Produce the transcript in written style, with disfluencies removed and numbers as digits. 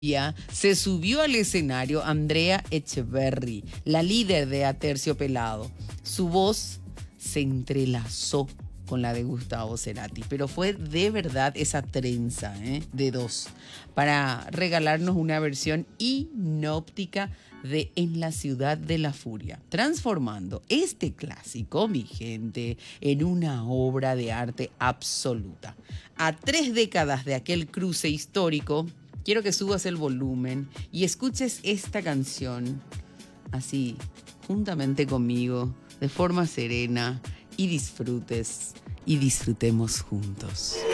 día se subió al escenario Andrea Echeverry, la líder de Aterciopelado. Su voz se entrelazó con la de Gustavo Cerati, pero fue de verdad esa trenza de dos para regalarnos una versión hipnóptica de En la ciudad de la furia, transformando este clásico, mi gente, en una obra de arte absoluta. A 3 décadas de aquel cruce histórico, quiero que subas el volumen y escuches esta canción así, juntamente conmigo, de forma serena, y disfrutemos juntos.